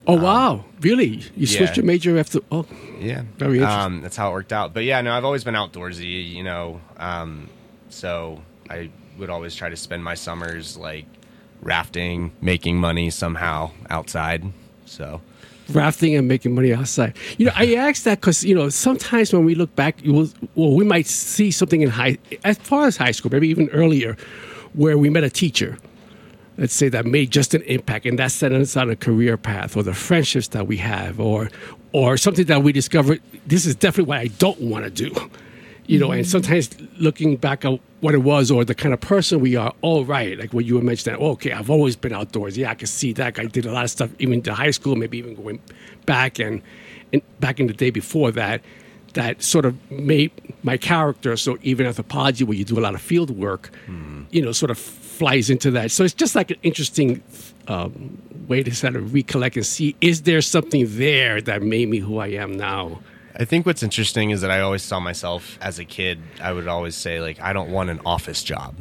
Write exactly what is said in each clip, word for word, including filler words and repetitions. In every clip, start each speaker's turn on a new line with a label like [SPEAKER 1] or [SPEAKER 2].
[SPEAKER 1] Oh, um, wow. Really? You switched
[SPEAKER 2] yeah.
[SPEAKER 1] your major after... Oh,
[SPEAKER 2] yeah.
[SPEAKER 1] Very interesting.
[SPEAKER 2] Um, that's how it worked out. But yeah, no, I've always been outdoorsy, you know. Um, so I would always try to spend my summers, like, rafting, making money somehow outside. So...
[SPEAKER 1] Rafting and making money outside. You know, I asked that because, you know, sometimes when we look back, you will, well, we might see something in high... As far as high school, maybe even earlier, where we met a teacher, let's say, that made just an impact, and that set us on a career path, or the friendships that we have, or or something that we discovered, this is definitely what I don't want to do. You know, mm-hmm. and sometimes looking back at what it was or the kind of person we are, oh, right, like what you were mentioning, oh, okay, I've always been outdoors. Yeah, I can see that. I did a lot of stuff, even to high school, maybe even going back and, and back in the day before that, that sort of made my character. So even anthropology, where you do a lot of field work, mm-hmm. you know, sort of flies into that. So it's just like an interesting um, way to sort of recollect and see, is there something there that made me who I am now?
[SPEAKER 2] I think what's interesting is that I always saw myself as a kid. I would always say, like, I don't want an office job.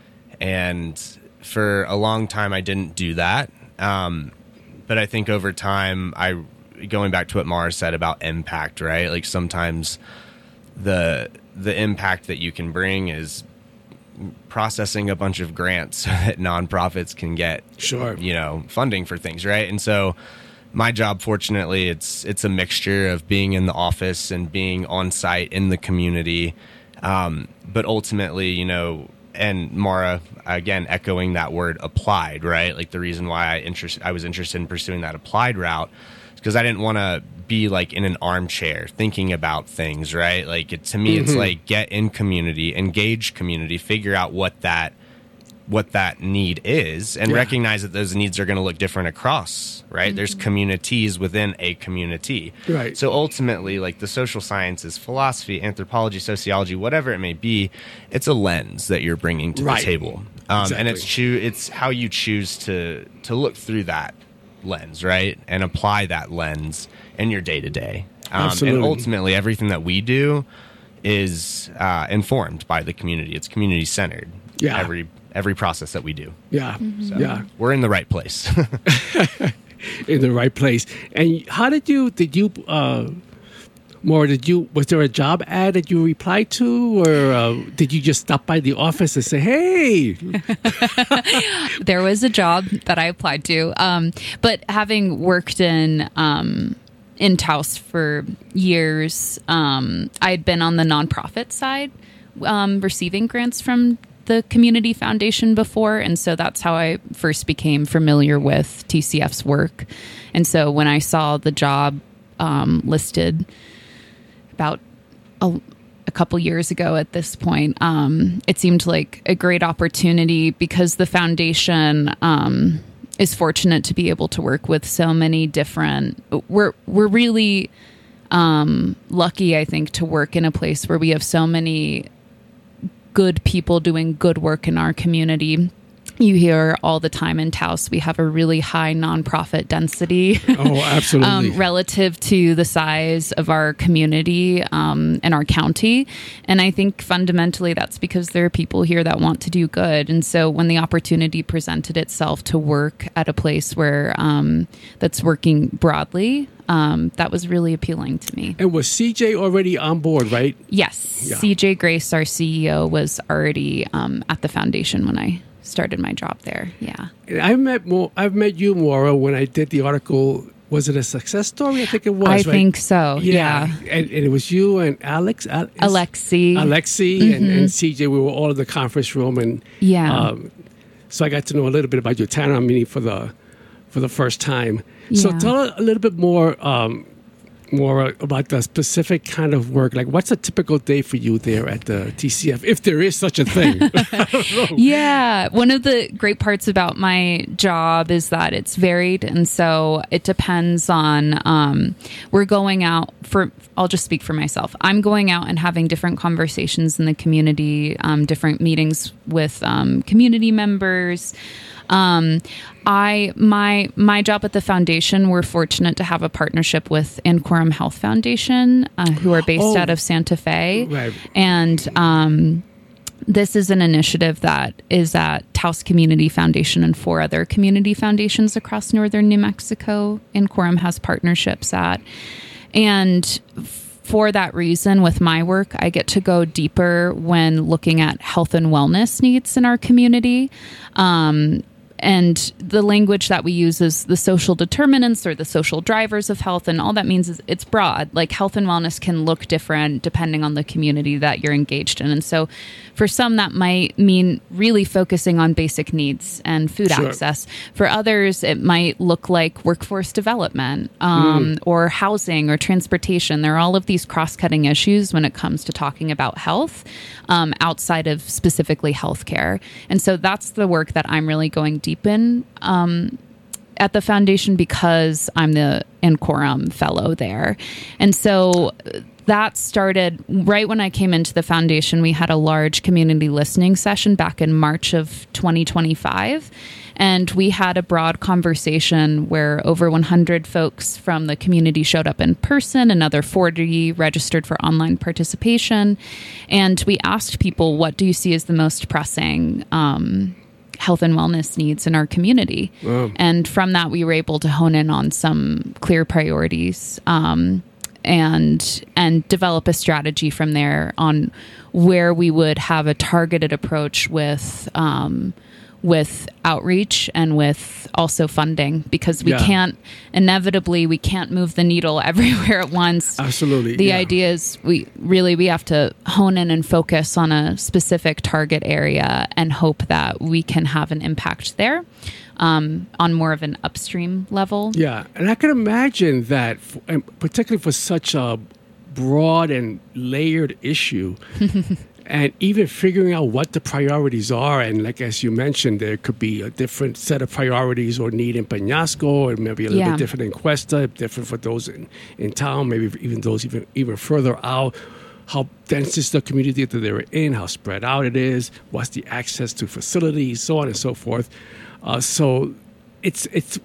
[SPEAKER 2] And for a long time, I didn't do that. Um, but I think over time, I going back to what Mara said about impact, right? Like sometimes the the impact that you can bring is processing a bunch of grants so that nonprofits can get,
[SPEAKER 1] sure,
[SPEAKER 2] you know, funding for things, right? And so my job, fortunately, it's it's a mixture of being in the office and being on site in the community. Um, but ultimately, you know, and Mara, again, echoing that word applied, right? Like the reason why I interest, I was interested in pursuing that applied route is because I didn't want to be like in an armchair thinking about things, right? Like it, to me, mm-hmm. it's like get in community, engage community, figure out what that what that need is, and yeah. recognize that those needs are going to look different across, right? Mm-hmm. There's communities within a community.
[SPEAKER 1] Right.
[SPEAKER 2] So ultimately, like the social sciences, philosophy, anthropology, sociology, whatever it may be, it's a lens that you're bringing to
[SPEAKER 1] right.
[SPEAKER 2] the table. Um,
[SPEAKER 1] exactly.
[SPEAKER 2] And it's choo- it's how you choose to, to look through that lens, right? And apply that lens in your day-to-day. Um,
[SPEAKER 1] Absolutely.
[SPEAKER 2] And ultimately, everything that we do is uh, informed by the community. It's community-centered.
[SPEAKER 1] Yeah.
[SPEAKER 2] Every every process that we do.
[SPEAKER 1] Yeah.
[SPEAKER 3] Mm-hmm.
[SPEAKER 2] So
[SPEAKER 1] yeah.
[SPEAKER 2] We're in the right place.
[SPEAKER 1] In the right place. And how did you, did you, uh, Maura, did you, was there a job ad that you replied to, or uh, did you just stop by the office and say, hey?
[SPEAKER 3] There was a job that I applied to. Um, but having worked in, um, in Taos for years, um, I had been on the nonprofit side, um, receiving grants from the community foundation before, and so that's how I first became familiar with T C F's work. And so when I saw the job um, listed about a, a couple years ago at this point, um, it seemed like a great opportunity because the foundation um, is fortunate to be able to work with so many different. We're we're really um, lucky, I think, to work in a place where we have so many good people doing good work in our community. You hear all the time in Taos, we have a really high nonprofit density.
[SPEAKER 1] Oh, absolutely.
[SPEAKER 3] um, relative to the size of our community um, and our county. And I think fundamentally that's because there are people here that want to do good. And so when the opportunity presented itself to work at a place where um, that's working broadly, Um, that was really appealing to me.
[SPEAKER 1] And was C J already on board, right?
[SPEAKER 3] Yes.
[SPEAKER 1] Yeah.
[SPEAKER 3] C J Grace, our C E O, was already um, at the foundation when I started my job there. Yeah.
[SPEAKER 1] I met Mo- I've met you, Maura, when I did the article. Was it a success story? I think it was.
[SPEAKER 3] I
[SPEAKER 1] right?
[SPEAKER 3] think so. Yeah.
[SPEAKER 1] yeah. And, and it was you and Alex, Alex
[SPEAKER 3] Alexi,
[SPEAKER 1] Alexi,
[SPEAKER 3] mm-hmm.
[SPEAKER 1] and, and C J. We were all in the conference room, and
[SPEAKER 3] yeah.
[SPEAKER 1] Um, so I got to know a little bit about your town meeting for the for the first time. So
[SPEAKER 3] Yeah.
[SPEAKER 1] tell a little bit more, um, more about the specific kind of work. Like, what's a typical day for you there at the T C F, if there is such a thing? I don't know.
[SPEAKER 3] Yeah. One of the great parts about my job is that it's varied. And so it depends on, um, we're going out for, I'll just speak for myself. I'm going out and having different conversations in the community, um, different meetings with um, community members. Um, I my my job at the foundation, we're fortunate to have a partnership with Ancorum Health Foundation, uh, who are based
[SPEAKER 1] Oh.
[SPEAKER 3] out of Santa Fe,
[SPEAKER 1] Right.
[SPEAKER 3] and um, this is an initiative that is at Taos Community Foundation and four other community foundations across northern New Mexico. Incorum has partnerships at. And for that reason, with my work, I get to go deeper when looking at health and wellness needs in our community. Um, And the language that we use is the social determinants or the social drivers of health. And all that means is it's broad. Like health and wellness can look different depending on the community that you're engaged in. And so for some, that might mean really focusing on basic needs and food
[SPEAKER 1] Sure.
[SPEAKER 3] access. For others, it might look like workforce development um, mm. or housing or transportation. There are all of these cross-cutting issues when it comes to talking about health um, outside of specifically healthcare. And so that's the work that I'm really going deep in um, at the foundation because I'm the Incorum fellow there. And so that started right when I came into the foundation. We had a large community listening session back in March of twenty twenty-five. And we had a broad conversation where over one hundred folks from the community showed up in person, another forty registered for online participation. And we asked people, what do you see as the most pressing um, health and wellness needs in our community?
[SPEAKER 1] Wow.
[SPEAKER 3] And from that, we were able to hone in on some clear priorities um, and and develop a strategy from there on where we would have a targeted approach with um, with outreach and with also funding, because we
[SPEAKER 1] Yeah.
[SPEAKER 3] can't inevitably we can't move the needle everywhere at once.
[SPEAKER 1] Absolutely.
[SPEAKER 3] The
[SPEAKER 1] yeah.
[SPEAKER 3] idea is we really we have to hone in and focus on a specific target area and hope that we can have an impact there um, on more of an upstream level.
[SPEAKER 1] Yeah, and I can imagine that, f- and particularly for such a broad and layered issue, and even figuring out what the priorities are. And like as you mentioned, there could be a different set of priorities or need in Peñasco, or maybe a little
[SPEAKER 3] Yeah.
[SPEAKER 1] bit different in Cuesta, different for those in, in town, maybe even those even even further out. How dense is the community that they're in? How spread out it is? What's the access to facilities? So on and so forth. Uh, so it's it's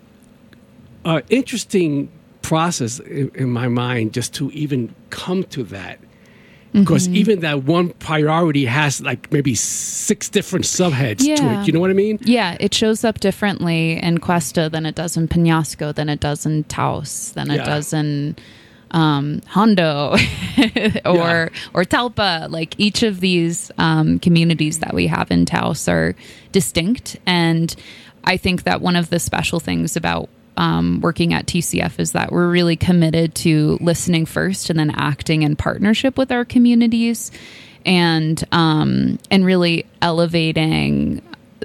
[SPEAKER 1] an interesting process in, in my mind just to even come to that. Because
[SPEAKER 3] Mm-hmm.
[SPEAKER 1] even that one priority has like maybe six different subheads to
[SPEAKER 3] Yeah.
[SPEAKER 1] it. You know what I mean?
[SPEAKER 3] Yeah, it shows up differently in Cuesta than it does in Peñasco, than it does in Taos, than it
[SPEAKER 1] Yeah.
[SPEAKER 3] does in um, Hondo or
[SPEAKER 1] Yeah.
[SPEAKER 3] or Talpa. Like each of these um, communities that we have in Taos are distinct, and I think that one of the special things about Um, working at T C F is that we're really committed to listening first and then acting in partnership with our communities, and um, and really elevating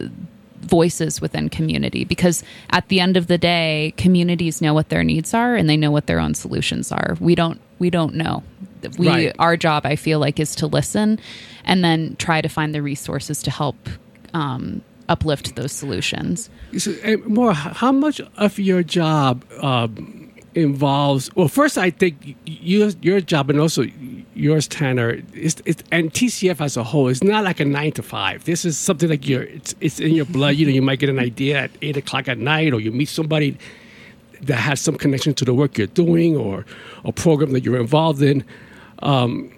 [SPEAKER 3] voices within community, because at the end of the day, communities know what their needs are and they know what their own solutions are. We don't we don't know. We
[SPEAKER 1] Right.
[SPEAKER 3] Our job, I feel like, is to listen and then try to find the resources to help um, uplift those solutions.
[SPEAKER 1] So, and more, how much of your job um, involves? Well, first, I think your your job and also yours, Tanner, is, is, and T C F as a whole is not like a nine to five. This is something like your it's it's in your blood. You know, you might get an idea at eight o'clock at night, or you meet somebody that has some connection to the work you're doing or a program that you're involved in. Um,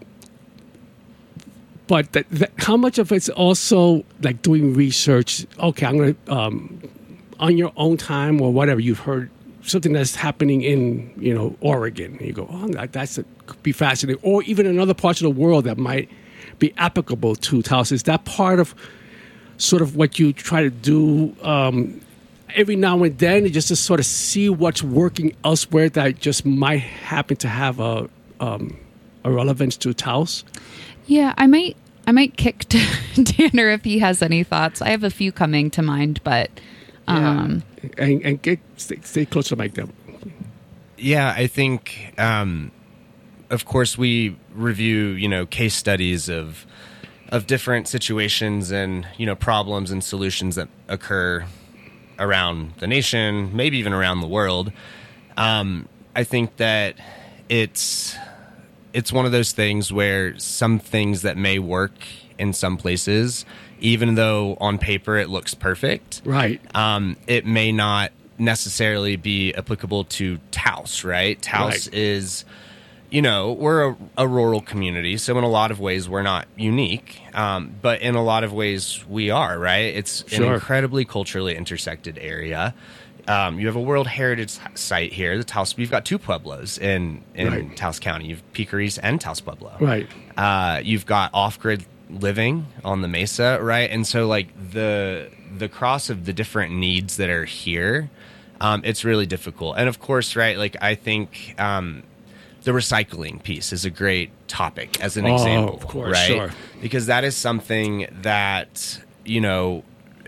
[SPEAKER 1] But that, that, how much of it's also like doing research? Okay, I'm going to, um, on your own time or whatever, you've heard something that's happening in, you know, Oregon. And you go, oh, that, that's a, could be fascinating. Or even in other parts of the world that might be applicable to Taos. Is that part of sort of what you try to do um, every now and then, just to sort of see what's working elsewhere that just might happen to have a, um, a relevance to Taos?
[SPEAKER 3] Yeah, I might I might kick to Tanner if he has any thoughts. I have a few coming to mind, but um,
[SPEAKER 1] yeah. and, and get stay, stay close to the mic, then.
[SPEAKER 2] Yeah, I think, um, of course, we review, you know, case studies of of different situations and, you know, problems and solutions that occur around the nation, maybe even around the world. Um, I think that it's it's one of those things where some things that may work in some places, even though on paper it looks perfect,
[SPEAKER 1] Right.
[SPEAKER 2] um, it may not necessarily be applicable to Taos, right? Taos
[SPEAKER 1] Right.
[SPEAKER 2] is you know, we're a, a rural community, so in a lot of ways we're not unique, um, but in a lot of ways we are, right? It's
[SPEAKER 1] Sure.
[SPEAKER 2] an incredibly culturally intersected area. Um, you have a World Heritage Site here. The Taos, you've got two pueblos in, in
[SPEAKER 1] Right.
[SPEAKER 2] Taos County. You've Picaris and Taos Pueblo.
[SPEAKER 1] Right.
[SPEAKER 2] Uh, you've got off-grid living on the mesa, right? And so, like, the the cross of the different needs that are here, um, it's really difficult. And, of course, right, like, I think um, the recycling piece is a great topic as an
[SPEAKER 1] Oh,
[SPEAKER 2] example,
[SPEAKER 1] of course,
[SPEAKER 2] right?
[SPEAKER 1] sure.
[SPEAKER 2] Because that is something that, you know,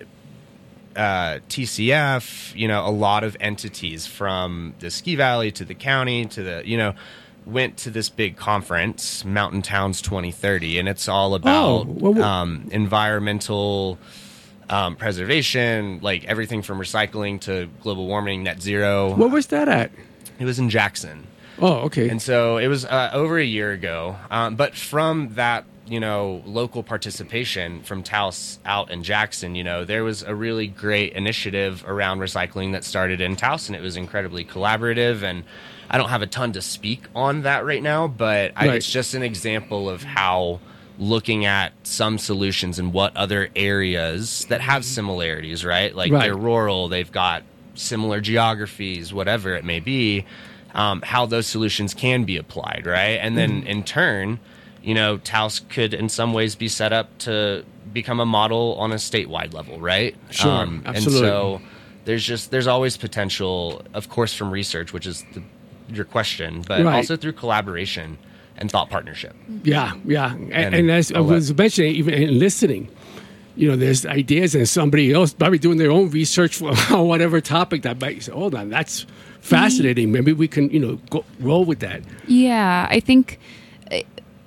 [SPEAKER 2] uh, T C F, you know, a lot of entities from the Ski Valley to the county to the, you know, went to this big conference, Mountain Towns twenty thirty, and it's all about
[SPEAKER 1] Oh, well, well-
[SPEAKER 2] um, environmental um, preservation, like everything from recycling to global warming, net zero.
[SPEAKER 1] Where was that at?
[SPEAKER 2] It was in Jackson.
[SPEAKER 1] Oh, okay.
[SPEAKER 2] And so it was uh, over a year ago. Um, but from that, you know, local participation from Taos out in Jackson, you know, there was a really great initiative around recycling that started in Taos, and it was incredibly collaborative. And I don't have a ton to speak on that right now, but I,
[SPEAKER 1] Right.
[SPEAKER 2] it's just an example of how looking at some solutions and what other areas that have similarities, right? Like
[SPEAKER 1] Right.
[SPEAKER 2] they're rural, they've got similar geographies, whatever it may be, um, how those solutions can be applied, right? And then
[SPEAKER 1] Mm-hmm.
[SPEAKER 2] in turn, you know, Taos could in some ways be set up to become a model on a statewide level, right?
[SPEAKER 1] Sure,
[SPEAKER 2] And
[SPEAKER 1] absolutely.
[SPEAKER 2] so there's just, there's always potential, of course, from research, which is the, your question, but
[SPEAKER 1] Right.
[SPEAKER 2] also through collaboration and thought partnership.
[SPEAKER 1] Yeah, yeah. And,
[SPEAKER 2] And
[SPEAKER 1] and as I
[SPEAKER 2] all that.
[SPEAKER 1] was mentioning, even in listening, you know, there's ideas and somebody else probably doing their own research for on whatever topic that might say, hold on, that's fascinating. Maybe we can, you know, go, roll with that.
[SPEAKER 3] Yeah, I think uh,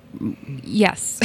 [SPEAKER 3] yes,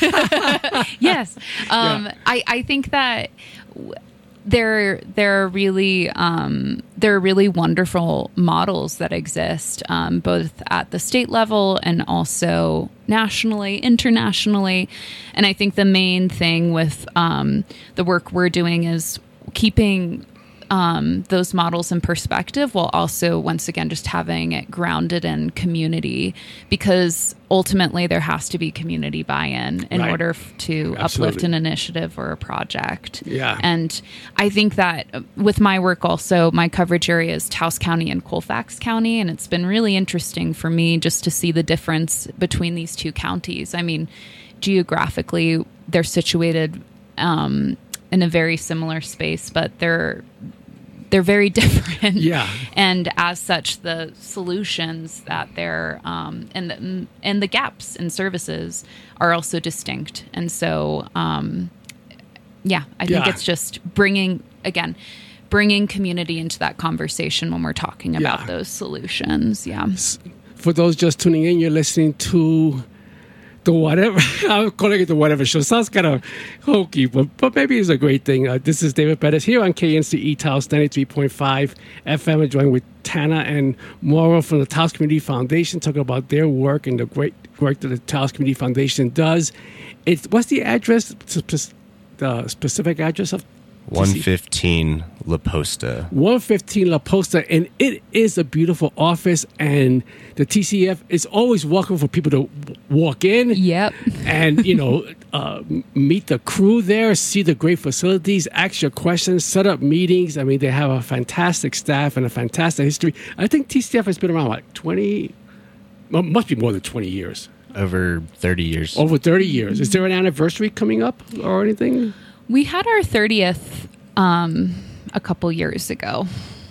[SPEAKER 3] yes. Um,
[SPEAKER 1] Yeah.
[SPEAKER 3] I I think that w- there there are really um, there are really wonderful models that exist um, both at the state level and also nationally, internationally, and I think the main thing with um, the work we're doing is keeping um, those models in perspective while also, once again, just having it grounded in community, because ultimately there has to be community buy-in in
[SPEAKER 1] Right.
[SPEAKER 3] order f- to uplift
[SPEAKER 1] Absolutely.
[SPEAKER 3] an initiative or a project.
[SPEAKER 1] Yeah.
[SPEAKER 3] And I think that uh, with my work also, my coverage area is Taos County and Colfax County, and it's been really interesting for me just to see the difference between these two counties. I mean, geographically, they're situated um, in a very similar space, but they're they're very different.
[SPEAKER 1] Yeah.
[SPEAKER 3] And as such, the solutions that they're um, and the, and the gaps in services are also distinct. And so, um, yeah, I think
[SPEAKER 1] Yeah.
[SPEAKER 3] it's just bringing again, bringing community into that conversation when we're talking about
[SPEAKER 1] Yeah.
[SPEAKER 3] those solutions. Yeah.
[SPEAKER 1] For those just tuning in, you're listening to the whatever. I'm calling it the whatever show. Sounds kind of hokey, but, but maybe it's a great thing. Uh, this is David Perez here on K N C E Taos ninety-three point five F M. I'm joined with Tana and Mauro from the Taos Community Foundation, talking about their work and the great work that the Taos Community Foundation does. It's what's the address? spe- The specific address of
[SPEAKER 2] one fifteen La Posta.
[SPEAKER 1] one fifteen La Posta, and it is a beautiful office, and the T C F is always welcome for people to w- walk in
[SPEAKER 3] Yep.
[SPEAKER 1] and, you know, uh, m- meet the crew there, see the great facilities, ask your questions, set up meetings. I mean, they have a fantastic staff and a fantastic history. I think T C F has been around, what, twenty, well, must be more than twenty years,
[SPEAKER 2] Over thirty years.
[SPEAKER 1] over thirty years. Is there an anniversary coming up or anything?
[SPEAKER 3] We had our thirtieth um, a couple years ago.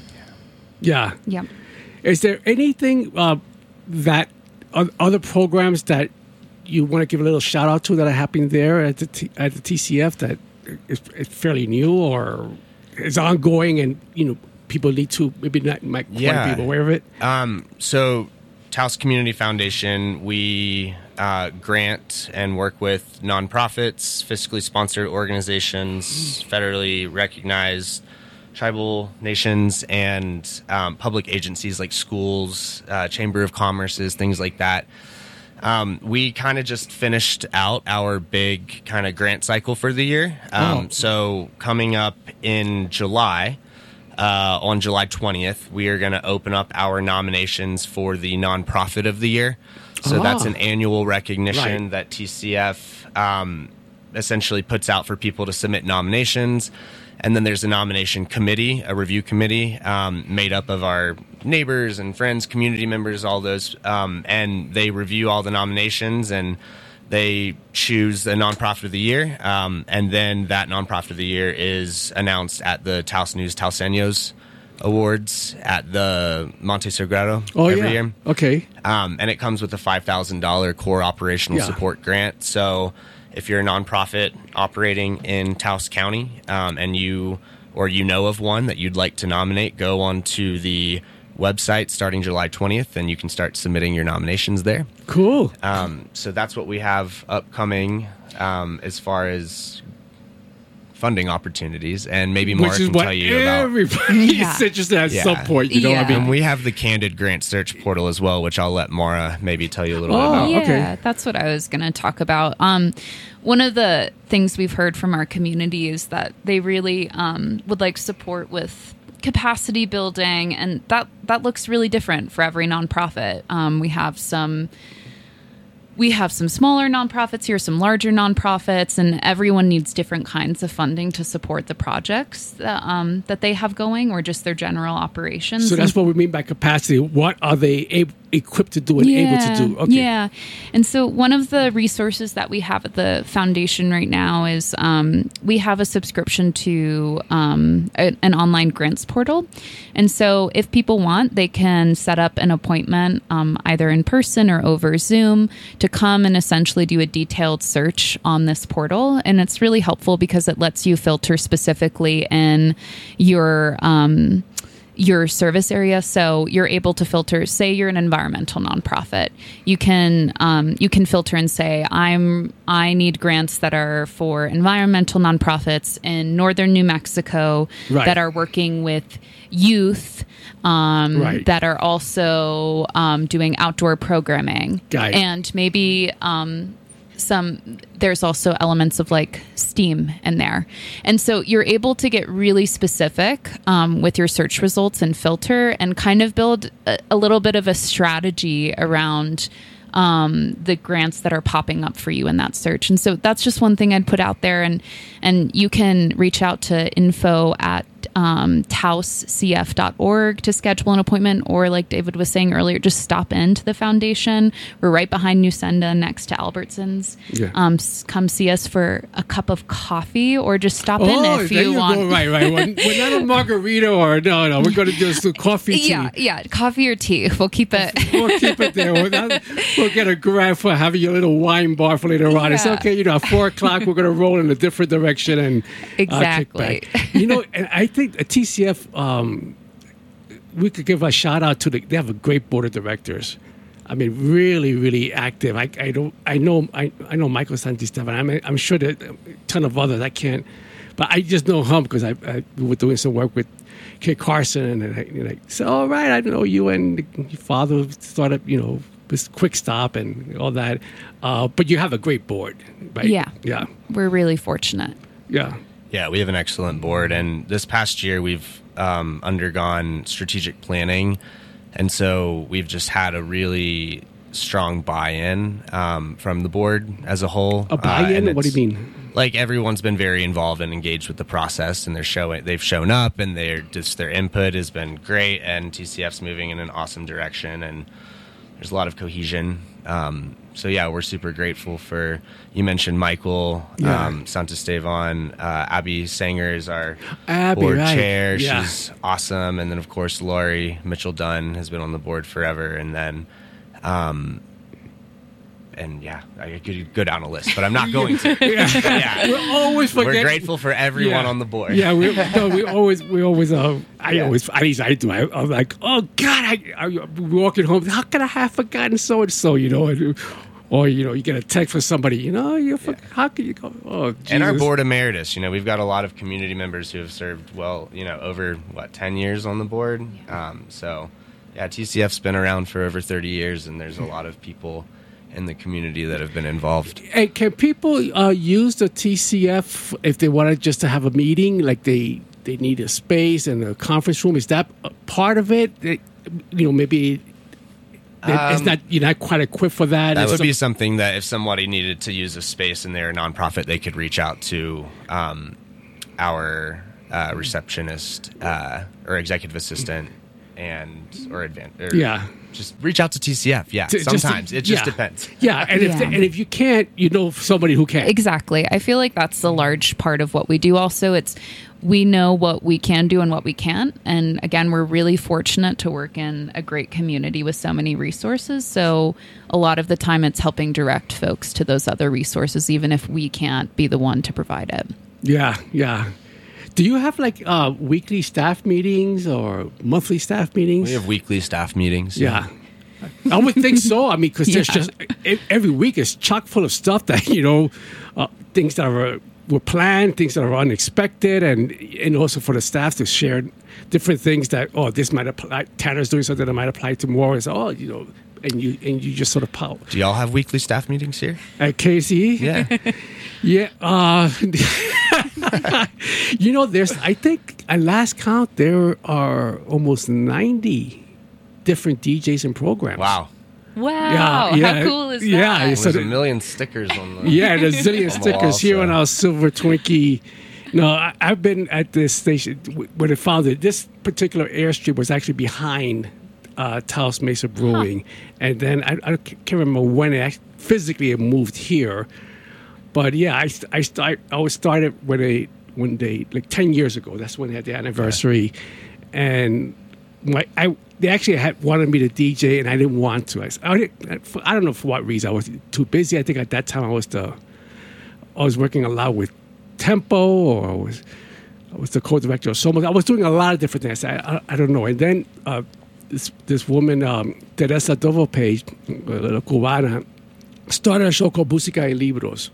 [SPEAKER 1] Yeah.
[SPEAKER 3] Yeah.
[SPEAKER 1] Is there anything uh, that o- other programs that you want to give a little shout out to that are happening there at the T- at the T C F that is, is fairly new or is ongoing, and you know people need to maybe not might want
[SPEAKER 2] Yeah.
[SPEAKER 1] to be aware of it?
[SPEAKER 2] Um, so, Taos Community Foundation, we uh, grant and work with nonprofits, fiscally sponsored organizations, federally recognized tribal nations, and um, public agencies like schools, uh, Chamber of Commerce's, things like that. Um, we kind of just finished out our big kind of grant cycle for the year. Um,
[SPEAKER 1] Oh.
[SPEAKER 2] So coming up in July, uh, on July twentieth, we are going to open up our nominations for the nonprofit of the year. So
[SPEAKER 1] Ah.
[SPEAKER 2] that's an annual recognition
[SPEAKER 1] Right.
[SPEAKER 2] that T C F um, essentially puts out for people to submit nominations. And then there's a nomination committee, a review committee um, made up of our neighbors and friends, community members, all those. Um, and they review all the nominations and they choose a nonprofit of the year. Um, and then that nonprofit of the year is announced at the Taos News Taos Años Awards at the Monte Sagrado
[SPEAKER 1] Oh,
[SPEAKER 2] every
[SPEAKER 1] yeah.
[SPEAKER 2] year.
[SPEAKER 1] Okay.
[SPEAKER 2] Um, and it comes with a five thousand dollars core operational
[SPEAKER 1] Yeah.
[SPEAKER 2] support grant. So if you're a nonprofit operating in Taos County um, and you or you know of one that you'd like to nominate, go on to the website starting July twentieth and you can start submitting your nominations there.
[SPEAKER 1] Cool.
[SPEAKER 2] Um, so that's what we have upcoming um, as far as funding opportunities. And maybe Mara
[SPEAKER 1] Which is
[SPEAKER 2] can
[SPEAKER 1] what
[SPEAKER 2] tell you about...
[SPEAKER 1] everybody
[SPEAKER 3] Yeah.
[SPEAKER 1] is interested at
[SPEAKER 2] Yeah.
[SPEAKER 1] some point. You know what I
[SPEAKER 3] Yeah.
[SPEAKER 1] mean?
[SPEAKER 2] And we have the Candid Grant Search portal as well, which I'll let Mara maybe tell you a little
[SPEAKER 1] Oh,
[SPEAKER 2] bit about.
[SPEAKER 3] Yeah,
[SPEAKER 1] okay.
[SPEAKER 3] that's what I was going to talk about. Um, one of the things we've heard from our community is that they really um, would like support with capacity building, and that that looks really different for every nonprofit. Um, we have some. We have some smaller nonprofits here, some larger nonprofits, and everyone needs different kinds of funding to support the projects that, um, that they have going or just their general operations.
[SPEAKER 1] So that's what we mean by capacity. What are they ab- equipped to do and able to do? Okay.
[SPEAKER 3] Yeah. And so one of the resources that we have at the foundation right now is um, we have a subscription to um, a, an online grants portal. And so if people want, they can set up an appointment um, either in person or over Zoom to come and essentially do a detailed search on this portal. And it's really helpful because it lets you filter specifically in your um, your service area. So you're able to filter, say you're an environmental nonprofit. You can um, you can filter and say, I'm I need grants that are for environmental nonprofits in northern New Mexico
[SPEAKER 1] Right.
[SPEAKER 3] that are working with youth um,
[SPEAKER 1] Right.
[SPEAKER 3] that are also um, doing outdoor programming.
[SPEAKER 1] Got it.
[SPEAKER 3] And maybe um, some there's also elements of like STEAM in there, and so you're able to get really specific um, with your search results and filter and kind of build a, a little bit of a strategy around um, the grants that are popping up for you in that search. And so that's just one thing I'd put out there, and and you can reach out to info at um, taos c f dot org to schedule an appointment, or like David was saying earlier, just stop into the foundation. We're right behind New Senda next to Albertsons.
[SPEAKER 1] Yeah.
[SPEAKER 3] Um, s- come see us for a cup of coffee, or just stop in
[SPEAKER 1] Oh,
[SPEAKER 3] if
[SPEAKER 1] there
[SPEAKER 3] you
[SPEAKER 1] you
[SPEAKER 3] want.
[SPEAKER 1] go. Right, right. We're, we're not a margarita or no, no. We're going to do some coffee tea.
[SPEAKER 3] Yeah, yeah, coffee or tea. We'll keep it.
[SPEAKER 1] We'll keep it there. We'll, not, we'll get a grab for having your little wine bar for later on. It's
[SPEAKER 3] Yeah.
[SPEAKER 1] okay. You know, at four o'clock, we're going to roll in a different direction and
[SPEAKER 3] Exactly.
[SPEAKER 1] Uh, kick back. You know, and I think a T C F, um, we could give a shout out to the. They have a great board of directors. I mean, really, really active. I, I don't. I know. I, I know Michael Santisteban. I'm. I'm sure that a ton of others. I can't. But I just know him because I, I we were doing some work with Kit Carson, and I, you know, so all right, I know you and your father started, you know, this Quick Stop and all that. Uh, but you have a great board, right?
[SPEAKER 3] Yeah.
[SPEAKER 1] Yeah.
[SPEAKER 3] We're really fortunate.
[SPEAKER 1] Yeah.
[SPEAKER 2] Yeah, we have an excellent board. And this past year, we've um, undergone strategic planning. And so we've just had a really strong buy-in um, from the board as a whole.
[SPEAKER 1] A buy-in?
[SPEAKER 2] Uh,
[SPEAKER 1] What do you
[SPEAKER 2] it's-
[SPEAKER 1] mean?
[SPEAKER 2] Like everyone's been very involved and engaged with the process, and they're showing they've shown up, and they're just their input has been great, and T C F's moving in an awesome direction, and there's a lot of cohesion. Um, so yeah, we're super grateful for. You mentioned Michael
[SPEAKER 1] Yeah.
[SPEAKER 2] um, Santisteban, uh, Abby Sanger is our
[SPEAKER 1] Abby,
[SPEAKER 2] board
[SPEAKER 1] right.
[SPEAKER 2] chair.
[SPEAKER 1] Yeah.
[SPEAKER 2] She's awesome, and then of course Laurie Mitchell Dunn has been on the board forever, and then. Um, And yeah, I could go down a list, but I'm not going to. yeah.
[SPEAKER 1] We're always forget.
[SPEAKER 2] We're grateful for everyone
[SPEAKER 1] Yeah.
[SPEAKER 2] on the board.
[SPEAKER 1] Yeah, we, no, we always, we always, uh, I
[SPEAKER 2] Yeah.
[SPEAKER 1] always, at least I do. I, I'm like, oh God, I, I'm walking home. How could I have forgotten so and so? You know, and, or you know, you get a text from somebody. You know, you for, how can you go? Oh, Jesus.
[SPEAKER 2] And our board emeritus, you know, we've got a lot of community members who have served well, you know, over what ten years on the board. Um, so, yeah, T C F's been around for over thirty years, and there's a lot of people in the community that have been involved.
[SPEAKER 1] And can people uh, use the T C F if they wanted just to have a meeting? Like they they need a space and a conference room. Is that a part of it? They- you know, maybe It- it's
[SPEAKER 2] Um,
[SPEAKER 1] not you're not quite equipped for that.
[SPEAKER 2] That
[SPEAKER 1] It's
[SPEAKER 2] would
[SPEAKER 1] so-
[SPEAKER 2] be something that if somebody needed to use a space in their nonprofit, they could reach out to um, our uh, receptionist uh, or executive assistant and or advan- or
[SPEAKER 1] Yeah.
[SPEAKER 2] just reach out to T C F. Yeah,
[SPEAKER 1] to- just to-
[SPEAKER 2] sometimes it just
[SPEAKER 1] yeah.
[SPEAKER 2] depends.
[SPEAKER 1] Yeah, and if
[SPEAKER 3] Yeah.
[SPEAKER 1] and if you can't, you know somebody who can.
[SPEAKER 3] Exactly. I feel like that's a large part of what we do. Also, it's we know what we can do and what we can't. And again, we're really fortunate to work in a great community with so many resources. So a lot of the time it's helping direct folks to those other resources, even if we can't be the one to provide it.
[SPEAKER 1] Yeah, yeah. Do you have like uh, weekly staff meetings or monthly staff meetings?
[SPEAKER 2] We have weekly staff meetings.
[SPEAKER 1] Yeah. I would think so. I mean, because there's
[SPEAKER 3] Yeah.
[SPEAKER 1] just e- every week is chock full of stuff that you know, uh, things that are were planned, things that are unexpected, and and also for the staff to share different things that oh, this might apply. Tanner's doing something that might apply to more. It's oh, you know, and you and you just sort of pout.
[SPEAKER 2] Do y'all have weekly staff meetings here?
[SPEAKER 1] At K C,
[SPEAKER 2] Yeah.
[SPEAKER 1] yeah. Uh, you know, there's. I think at last count there are almost ninety different D Js and programs.
[SPEAKER 2] Wow.
[SPEAKER 3] Wow.
[SPEAKER 1] yeah,
[SPEAKER 3] How cool is
[SPEAKER 1] yeah,
[SPEAKER 3] that?
[SPEAKER 1] it's-
[SPEAKER 2] There's
[SPEAKER 1] So
[SPEAKER 2] a
[SPEAKER 1] the-
[SPEAKER 2] million stickers on the
[SPEAKER 1] Yeah, there's a zillion
[SPEAKER 2] On the
[SPEAKER 1] stickers
[SPEAKER 2] wall,
[SPEAKER 1] here
[SPEAKER 2] so-
[SPEAKER 1] on our Silver Twinkie. No, I, I've been at this station w- when it founded. This particular airstrip was actually behind uh, Taos Mesa Brewing, and then I, I can't remember when it act- physically it moved here. But yeah, I st- I start I was started when they when they like ten years ago. That's when they had the anniversary, and my I they actually had wanted me to D J, and I didn't want to. I, s- I, didn't- I don't know for what reason. I was too busy. I think at that time I was the I was working a lot with Tempo, or I was I was the co-director of Somos. I was doing a lot of different things. I I, I don't know. And then uh, this this woman um, Teresa Dovopage, la cubana, started a show called Música y Libros.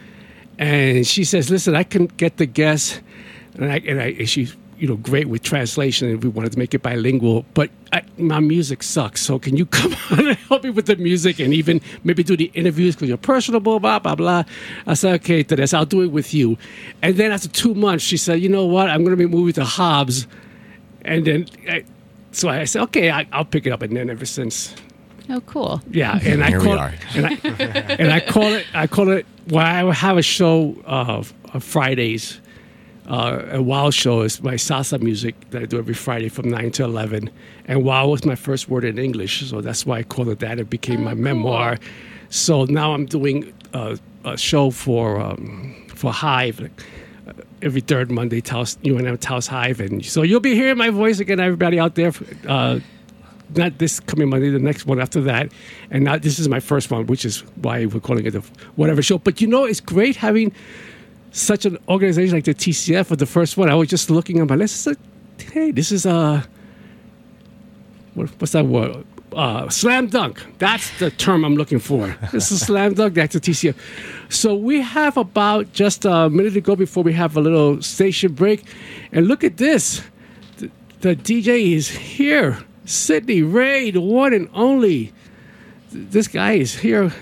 [SPEAKER 1] And she says, "Listen, I can get the guests, and, I, and, I, and she's you know great with translation, and we wanted to make it bilingual. But I, my music sucks, so can you come on and help me with the music, and even maybe do the interviews because you're personable, blah blah blah." I said, "Okay, Teresa, I'll do it with you." And then after two months, she said, "You know what? I'm going to be moving to Hobbs," and then I, so I said, "Okay, I, I'll pick it up." And then ever since.
[SPEAKER 3] Oh, cool.
[SPEAKER 1] Yeah, and I
[SPEAKER 2] Here we
[SPEAKER 1] call
[SPEAKER 2] are.
[SPEAKER 1] and I and I call it I call it when I have a show uh, on Fridays, uh, a Wow show is my salsa music that I do every Friday from nine to eleven, and Wow was my first word in English, so that's why I called it that. It became
[SPEAKER 3] Oh,
[SPEAKER 1] my
[SPEAKER 3] cool.
[SPEAKER 1] memoir. So now I'm doing a, a show for um, for Hive. Like, uh, every third Monday, Taos, U N M Taos Hive, and so you'll be hearing my voice again, everybody out there. Uh, not this coming Monday, the next one after that. And now this is my first one, which is why we're calling it the whatever show. But you know, it's great having such an organization like the T C F for the first one. I was just looking at my list. Like, hey, this is a, what, what's that word? Uh, slam dunk. That's the term I'm looking for. This is a slam dunk. That's the T C F. So we have about just a minute to go before we have a little station break. And look at this. The, the D J is here. Sidney Ray, the one and only. This guy is here,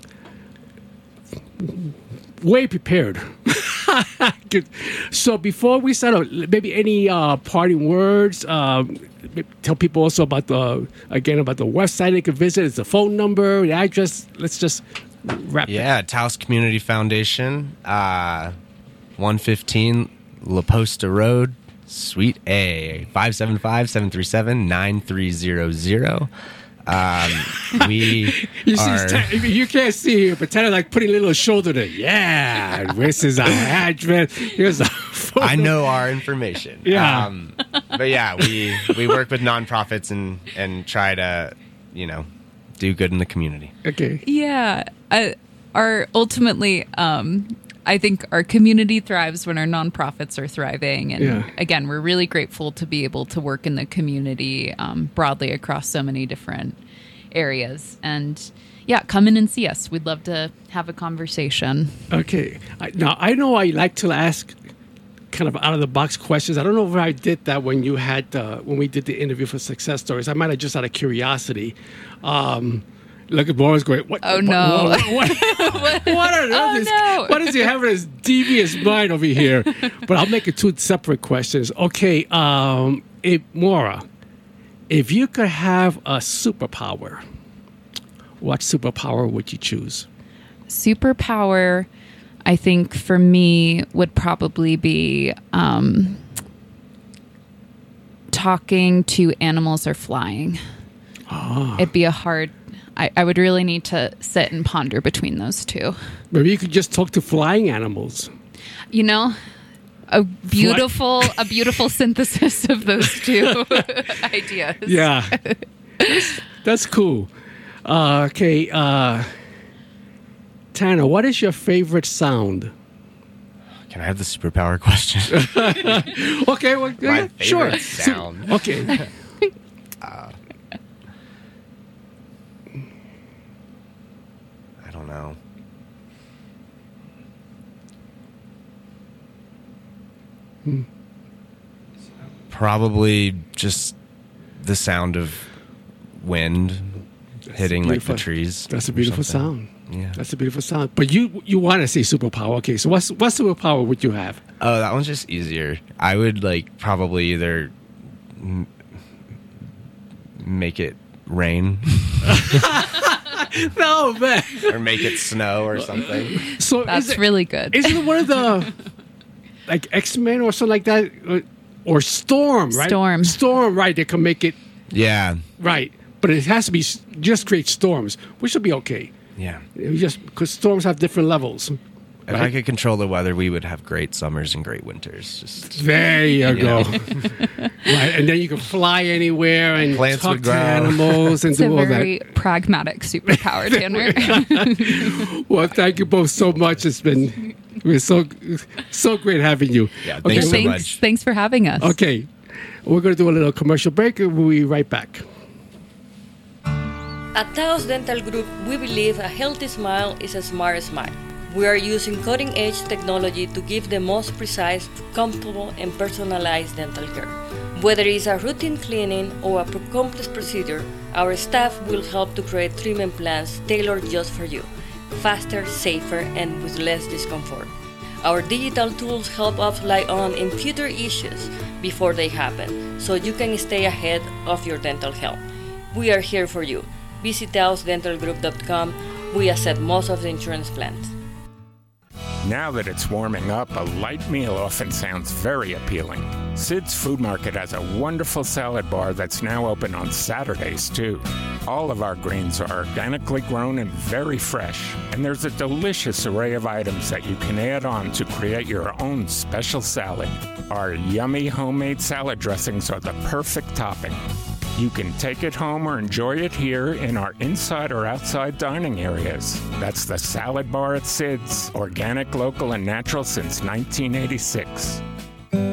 [SPEAKER 1] way prepared. Good. So before we start, out, maybe any uh, parting words. Um, tell people also about the again about the website they can visit. It's the phone number, the address. Let's just wrap.
[SPEAKER 2] Yeah, Taos Community Foundation, uh, one fifteen La Posta Road, Suite A, five seven five, seven three seven, nine three zero zero. Um, we
[SPEAKER 1] You, see,
[SPEAKER 2] are...
[SPEAKER 1] Tan- you can't see here, but Tanner like putting a little shoulder there. Yeah, this is our address. Here's our phone
[SPEAKER 2] I
[SPEAKER 1] number.
[SPEAKER 2] know our information.
[SPEAKER 1] Yeah.
[SPEAKER 2] Um, but yeah, we, we work with nonprofits and, and try to, you know, do good in the community.
[SPEAKER 1] Okay.
[SPEAKER 3] Yeah. Uh, our ultimately, um, I think our community thrives when our nonprofits are thriving. And
[SPEAKER 1] Yeah.
[SPEAKER 3] again, we're really grateful to be able to work in the community um, broadly across so many different areas. And yeah, come in and see us. We'd love to have a conversation.
[SPEAKER 1] Okay. I, now, I know I like to ask kind of out of the box questions. I don't know if I did that when you had, uh, when we did the interview for Success Stories. I might have just out of curiosity. Um, look at Laura's going, what?
[SPEAKER 3] Oh,
[SPEAKER 1] what-
[SPEAKER 3] no.
[SPEAKER 1] What, what, what, what on earth
[SPEAKER 3] Oh,
[SPEAKER 1] is,
[SPEAKER 3] no.
[SPEAKER 1] what does he have in his devious mind over here? But I'll make it two separate questions. Okay. Um, if, Maura, if you could have a superpower, what superpower would you choose?
[SPEAKER 3] Superpower, I think for me would probably be um, talking to animals or flying.
[SPEAKER 1] Ah.
[SPEAKER 3] It'd be a hard. I, I would really need to sit and ponder between those two.
[SPEAKER 1] Maybe you could just talk to flying animals.
[SPEAKER 3] You know, a beautiful, a beautiful synthesis of those two ideas.
[SPEAKER 1] Yeah, that's, that's cool. Uh, okay, uh, Tanner, what is your favorite sound?
[SPEAKER 2] Can I have the superpower question?
[SPEAKER 1] Okay, well,
[SPEAKER 2] My
[SPEAKER 1] yeah,
[SPEAKER 2] favorite
[SPEAKER 1] sure.
[SPEAKER 2] sound.
[SPEAKER 1] So- okay.
[SPEAKER 2] uh, I don't know.
[SPEAKER 1] Hmm.
[SPEAKER 2] Probably just the sound of wind
[SPEAKER 1] That's
[SPEAKER 2] hitting like the
[SPEAKER 1] beautiful-
[SPEAKER 2] trees.
[SPEAKER 1] That's a
[SPEAKER 2] or
[SPEAKER 1] beautiful
[SPEAKER 2] something.
[SPEAKER 1] sound.
[SPEAKER 2] Yeah.
[SPEAKER 1] That's a beautiful sound. But you you want to say superpower? Okay, so what's what superpower would you have?
[SPEAKER 2] Oh, that one's just easier. I would like probably either m- make it rain
[SPEAKER 1] No, man.
[SPEAKER 2] or make it snow or something.
[SPEAKER 1] So is
[SPEAKER 3] That's
[SPEAKER 1] it,
[SPEAKER 3] really good.
[SPEAKER 1] isn't it one of the like X-Men or something like that, or, or Storm? Right?
[SPEAKER 3] Storm.
[SPEAKER 1] Storm. Right? They can make it
[SPEAKER 2] Yeah.
[SPEAKER 1] right, but it has to be s- just create storms, which will be okay.
[SPEAKER 2] Yeah.
[SPEAKER 1] It just because storms have different levels.
[SPEAKER 2] If I
[SPEAKER 1] Right.
[SPEAKER 2] could control the weather, we would have great summers and great winters. Just
[SPEAKER 1] There you go.
[SPEAKER 2] Yeah.
[SPEAKER 1] Right, and then you can fly anywhere and
[SPEAKER 2] Plants
[SPEAKER 1] talk
[SPEAKER 2] would
[SPEAKER 1] to
[SPEAKER 2] grow.
[SPEAKER 1] animals and
[SPEAKER 3] It's
[SPEAKER 1] do
[SPEAKER 3] a
[SPEAKER 1] all
[SPEAKER 3] very
[SPEAKER 1] that.
[SPEAKER 3] pragmatic superpower, Tanner.
[SPEAKER 1] Well, thank you both so much. It's been it was so so great having you.
[SPEAKER 2] Yeah,
[SPEAKER 1] Okay,
[SPEAKER 2] thanks so
[SPEAKER 3] thanks,
[SPEAKER 2] much.
[SPEAKER 3] thanks for having us.
[SPEAKER 1] Okay, we're going to do a little commercial break, and we'll be right back.
[SPEAKER 4] At Taos Dental Group, we believe a healthy smile is a smart smile. We are using cutting-edge technology to give the most precise, comfortable, and personalized dental care. Whether it's a routine cleaning or a complex procedure, our staff will help to create treatment plans tailored just for you, faster, safer, and with less discomfort. Our digital tools help us fly on in future issues before they happen, so you can stay ahead of your dental health. We are here for you. Visit taos dental group dot com. We accept most of the insurance plans.
[SPEAKER 5] Now that it's warming up, a light meal often sounds very appealing. Sid's Food Market has a wonderful salad bar that's now open on Saturdays, too. All of our greens are organically grown and very fresh, and there's a delicious array of items that you can add on to create your own special salad. Our yummy homemade salad dressings are the perfect topping. You can take it home or enjoy it here in our inside or outside dining areas. That's the Salad Bar at Sid's, organic, local, and natural since nineteen eighty-six.